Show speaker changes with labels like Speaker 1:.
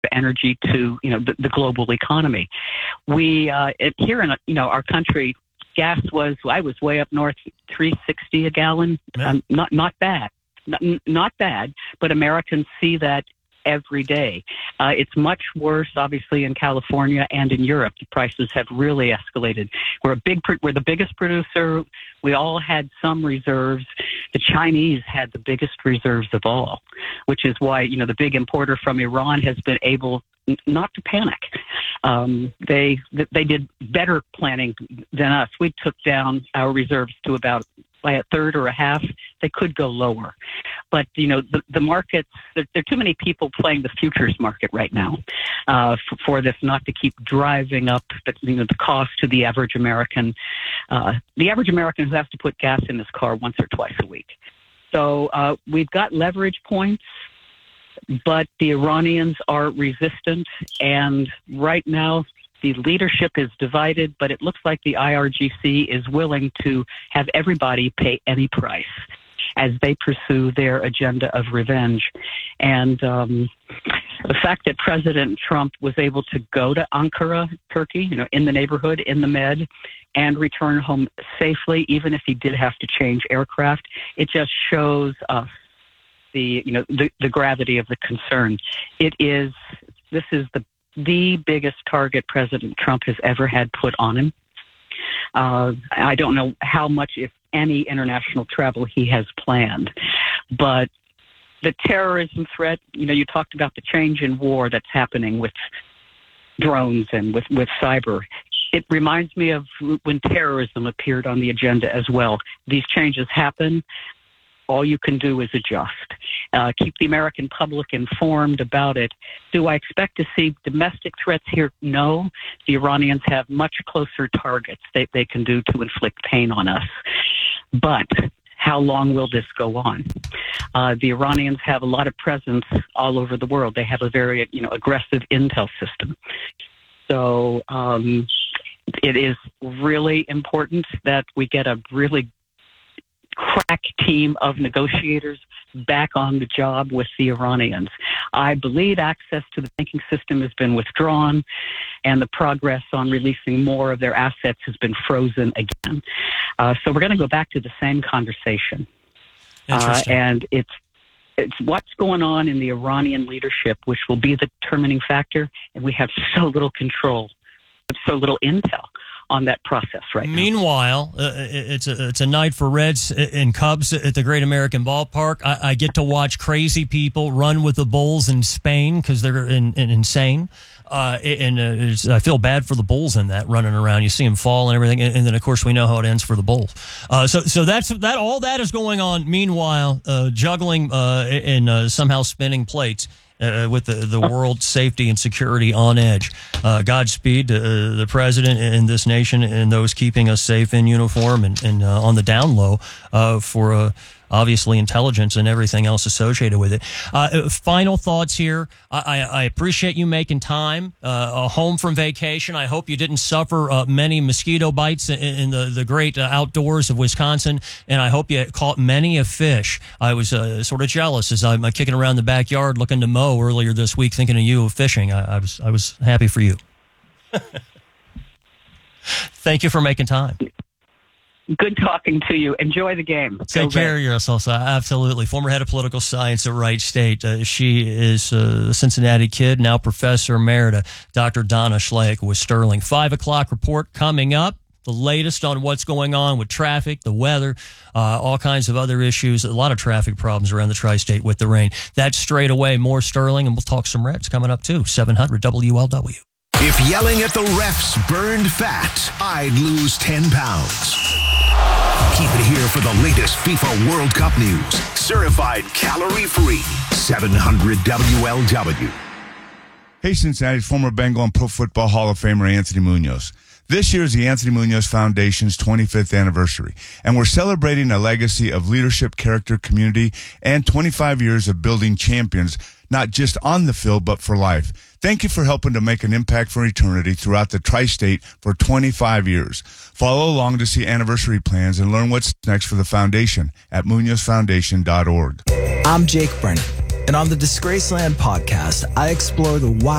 Speaker 1: energy to, the global economy. We here in, our country, gas I was way up north, $3.60 a gallon.
Speaker 2: Yeah.
Speaker 1: Not bad. Not bad, but Americans see that every day. It's much worse, obviously, in California and in Europe. The prices have really escalated. We're the biggest producer. We all had some reserves. The Chinese had the biggest reserves of all, which is why, the big importer from Iran has been able not to panic. They did better planning than us. We took down our reserves to about by a third or a half. They could go lower. But, the markets, there are too many people playing the futures market right now for this not to keep driving up the cost to the average American. The average American who has to put gas in his car once or twice a week. So we've got leverage points, but the Iranians are resistant. And right now, the leadership is divided, but it looks like the IRGC is willing to have everybody pay any price as they pursue their agenda of revenge. And the fact that President Trump was able to go to Ankara, Turkey, in the neighborhood, in the Med, and return home safely, even if he did have to change aircraft, it just shows us the gravity of the concern. This is the biggest target President Trump has ever had put on him. I don't know how much, if any, international travel he has planned. But the terrorism threat, you talked about the change in war that's happening with drones and with cyber. It reminds me of when terrorism appeared on the agenda as well. These changes happen. All you can do is adjust. Keep the American public informed about it. Do I expect to see domestic threats here? No. The Iranians have much closer targets they can do to inflict pain on us. But how long will this go on? The Iranians have a lot of presence all over the world. They have a very aggressive intel system. So it is really important that we get a really crack team of negotiators back on the job with the Iranians. I believe access to the banking system has been withdrawn, and the progress on releasing more of their assets has been frozen again. So we're going to go back to the same conversation. And it's what's going on in the Iranian leadership, which will be the determining factor, and we have so little control, so little intel on that process right now.
Speaker 2: Meanwhile, it's a night for Reds and Cubs at the Great American Ballpark. I get to watch crazy people run with the Bulls in Spain because they're insane. I feel bad for the Bulls in that, running around. You see them fall and everything, and then of course we know how it ends for the Bulls. So that's that. All that is going on. Meanwhile, juggling and somehow spinning plates. With the world safety and security on edge. Godspeed to the president and this nation and those keeping us safe in uniform and on the down low for obviously intelligence and everything else associated with it. Final thoughts here. I appreciate you making time home from vacation. I hope you didn't suffer many mosquito bites in the great outdoors of Wisconsin, and I hope you caught many a fish. I was sort of jealous as I'm kicking around the backyard looking to mow earlier this week, thinking of you fishing. I was happy for you. Thank you for making time.
Speaker 1: Good talking to you. Enjoy the game.
Speaker 2: Take care of yourself. Absolutely. Former head of political science at Wright State. She is a Cincinnati kid, now Professor Emerita, Dr. Donna Schleich with Sterling. 5 o'clock report coming up. The latest on what's going on with traffic, the weather, all kinds of other issues. A lot of traffic problems around the tri-state with the rain. That's straight away. More Sterling, and we'll talk some Reds coming up too. 700 WLW.
Speaker 3: If yelling at the refs burned fat, I'd lose 10 pounds. Keep it here for the latest FIFA World Cup news. Certified calorie-free. 700 WLW.
Speaker 4: Hey, Cincinnati's former Bengal and Pro Football Hall of Famer Anthony Munoz. This year is the Anthony Munoz Foundation's 25th anniversary, and we're celebrating a legacy of leadership, character, community, and 25 years of building champions, not just on the field, but for life. Thank you for helping to make an impact for eternity throughout the tri-state for 25 years. Follow along to see anniversary plans and learn what's next for the foundation at MunozFoundation.org.
Speaker 5: I'm Jake Brennan, and on the Disgraceland podcast, I explore the why